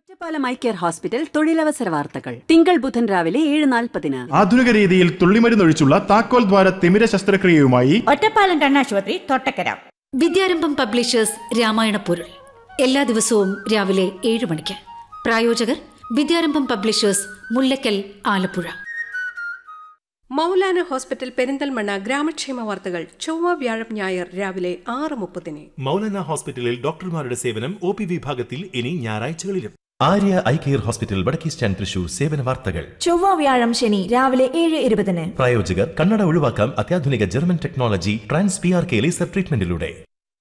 Ottapalam eye care hospital തൊഴിലവസര വാർത്തകൾ തിങ്കൾ ബുധൻ രാവിലെ 7:40. ആധുനിക രീതിയിൽ തുള്ളിമരുന്നൊഴിച്ചുള്ള താക്കോൽ ദ്വാര തിമിര ശസ്ത്രക്രിയയുമായി ഒറ്റപ്പാലം കണ്ണാശുപത്രി തൊട്ടക്കര. വിദ്യാരംഭം പബ്ലിഷേഴ്സ് രാമായണ പൊരുൾ എല്ലാ ദിവസവും രാവിലെ 7 മണിക്ക്. പ്രായോജകർ വിദ്യാരംഭം പബ്ലിഷേഴ്സ്, മുല്ലക്കൽ, ആലപ്പുഴ. മൗലാന ഹോസ്പിറ്റൽ പെരിന്തൽമണ്ണ ഗ്രാമക്ഷേമ വാർത്തകൾ ചൊവ്വ വ്യാഴം ഞായർ രാവിലെ 6:30. മൗലാന ഹോസ്പിറ്റലിൽ ഡോക്ടർമാരുടെ സേവനം OP വിഭാഗത്തിൽ ഇനി ഞായറാഴ്ചകളിലും. ആര്യ ഐ കെയർ ഹോസ്പിറ്റൽ വടക്കേ സ്റ്റാൻഡ് തൃശൂർ സേവന വാർത്തകൾ ചൊവ്വ വ്യാഴം ശനി രാവിലെ 7:20. പ്രായോജകർ കണ്ണട ഒഴിവാക്കാം അത്യാധുനിക German technology trans PRK laser ട്രീറ്റ്മെന്റിലൂടെ.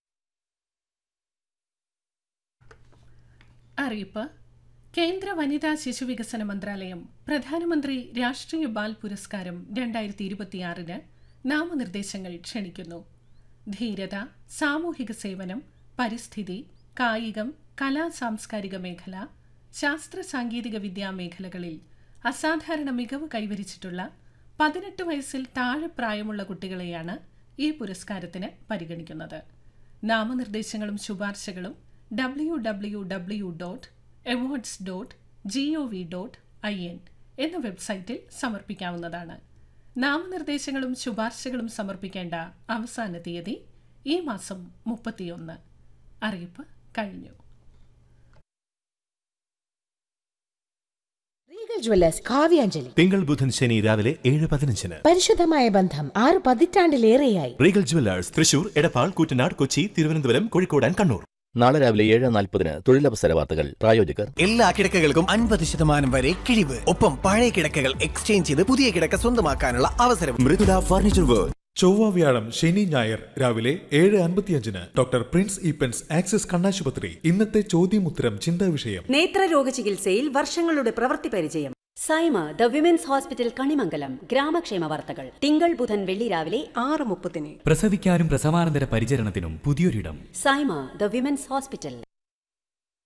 അറിയിപ്പ്. കേന്ദ്ര വനിതാ ശിശുവികസന മന്ത്രാലയം പ്രധാനമന്ത്രി രാഷ്ട്രീയ ബാൽ പുരസ്കാരം 2026 നാമനിർദ്ദേശങ്ങൾ ക്ഷണിക്കുന്നു. ധീരത, സാമൂഹിക സേവനം, പരിസ്ഥിതി, കായികം, കലാ സാംസ്കാരിക മേഖല, ശാസ്ത്ര സാങ്കേതിക വിദ്യാ മേഖലകളിൽ അസാധാരണ മികവ് കൈവരിച്ചിട്ടുള്ള 18 വയസ്സിൽ താഴെ പ്രായമുള്ള കുട്ടികളെയാണ് ഈ പുരസ്കാരത്തിന് പരിഗണിക്കുന്നത്. നാമനിർദ്ദേശങ്ങളും ശുപാർശകളും www.awards.gov.in എന്ന വെബ്സൈറ്റിൽ സമർപ്പിക്കാവുന്നതാണ്. നാമനിർദ്ദേശങ്ങളും ശുപാർശകളും സമർപ്പിക്കേണ്ട അവസാന തീയതി ഈ മാസം 31. അറിയിപ്പ് കഴിഞ്ഞു. റീഗൽ ജ്വല്ലേഴ്സ് കാവ്യാഞ്ജലി തിങ്കൾ ബുധൻ ശനി രാവിലെ 7:15. പരിശുദ്ധമായ ബന്ധം 6 പതിറ്റാണ്ടിലേറെയായി. Regal Jewellers Thrissur, Edappal, Koottanad, Kochi, Thiruvananthapuram, Kozhikode and Kannur. നാളെ രാവിലെ 7:40 തൊഴിലവസര വാർത്തകൾ. പ്രായോജകർ എല്ലാ കിടക്കകൾക്കും 50% വരെ കിഴിവ്. ഒപ്പം പഴയ കിടക്കകൾ എക്സ്ചേഞ്ച് ചെയ്ത് പുതിയ കിടക്ക സ്വന്തമാക്കാനുള്ള അവസരം. Mridula furniture world. ചൊവ്വ വ്യാഴം ശനി ഞായർ രാവിലെ 7:55 ഡോക്ടർ പ്രിൻസ് ഈപ്പൻസ് ആക്സിസ് കണ്ണാശുപത്രി. ഇന്നത്തെ ചോദ്യമുത്തരം ചിന്താ വിഷയം. നേത്രരോഗ ചികിത്സയിൽ വർഷങ്ങളുടെ പ്രവൃത്തി പരിചയം. Saima the women's hospital Kanimangalam ഗ്രാമക്ഷേമ വാർത്തകൾ തിങ്കൾ ബുധൻ വെള്ളി രാവിലെ 6:30. പ്രസവിക്കാനും പ്രസവാനന്തര പരിചരണത്തിനും പുതിയൊരിടം. Saima the women's hospital.